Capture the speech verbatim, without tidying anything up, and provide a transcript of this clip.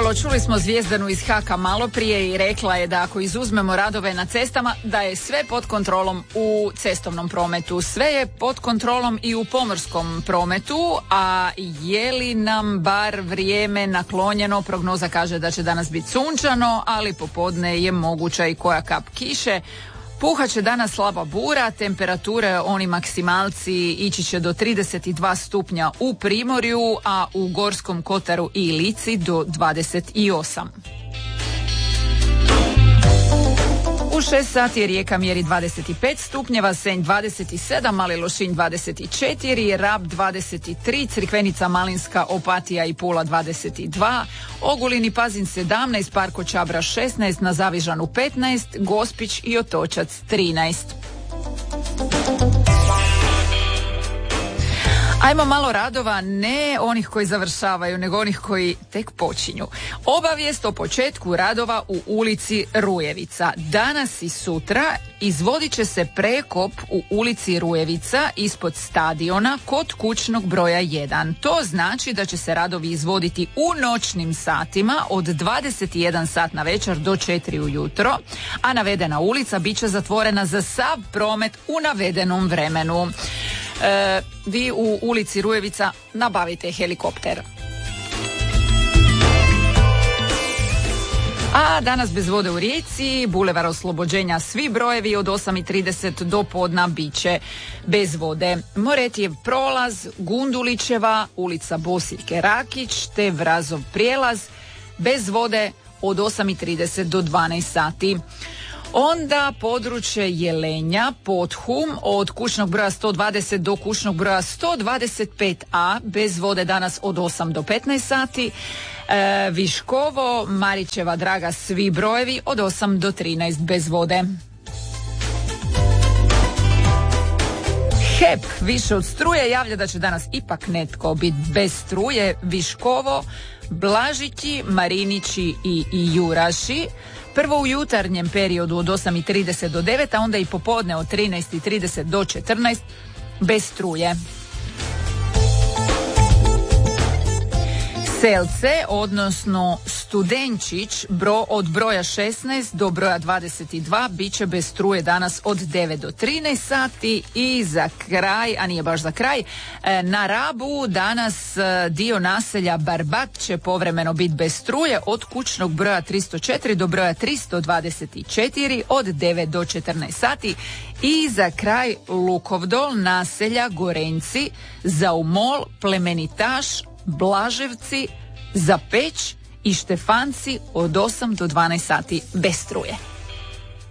okolo. Čuli smo Zvijezdanu iz Haka malo prije i rekla je da ako izuzmemo radove na cestama, da je sve pod kontrolom u cestovnom prometu. Sve je pod kontrolom i u pomorskom prometu, a je li nam bar vrijeme naklonjeno? Prognoza kaže da će danas biti sunčano, ali popodne je moguća i koja kap kiše. Puhat će danas slaba bura, temperature oni maksimalci ići će do trideset dva stupnja u Primorju, a u Gorskom kotaru i Lici do dvadeset osam. U šest sati Rijeka mjeri dvadeset pet stupnjeva, Senj dvadeset sedam, Mali Lošinj dvadeset četiri, Rab dvadeset tri, Crikvenica, Malinska, Opatija i Pula dvadeset dva, Ogulin i Pazin sedamnaest, Parko Čabra šesnaest, na Zavižanu petnaest, Gospić i Otočac trinaest. Ajmo malo radova, ne onih koji završavaju, nego onih koji tek počinju. Obavijest o početku radova u ulici Rujevica. Danas i sutra izvodit će se prekop u ulici Rujevica ispod stadiona kod kućnog broja jedan. To znači da će se radovi izvoditi u noćnim satima od dvadeset jedan sat na večer do četiri ujutro, a navedena ulica bit će zatvorena za sav promet u navedenom vremenu. E, vi u ulici Rujevica nabavite helikopter. A danas bez vode u Rijeci, Bulevar Oslobođenja, svi brojevi od osam i trideset do podna biće bez vode. Moretijev prolaz, Gundulićeva, ulica Bosiljke Rakić te Vrazov prijelaz bez vode od osam i trideset do dvanaest sati. Onda područje Jelenja, Podhum, od kućnog broja sto dvadeset do kućnog broja sto dvadeset pet a, bez vode danas od osam do petnaest sati. E, Viškovo, Marićeva Draga, svi brojevi od osam do trinaest bez vode. H E P više od struje javlja da će danas ipak netko biti bez struje. Viškovo, Blažići, Marinići i, i Juraši. Prvo u jutarnjem periodu od osam i trideset do devet, a onda i popodne od trinaest i trideset do četrnaest bez struje. Selce, odnosno Studenčić, bro, od broja šesnaest do broja dvadeset dva, bit će bez struje danas od devet do trinaest sati. I za kraj, a nije baš za kraj, na Rabu danas dio naselja Barbat će povremeno biti bez struje od kućnog broja tristo četiri do broja tristo dvadeset četiri od devet do četrnaest sati. I za kraj Lukovdol, naselja Gorenci, Zaumol, Plemenitaš, Blaževci, Zapeć i Štefanci od osam do dvanaest sati bez struje.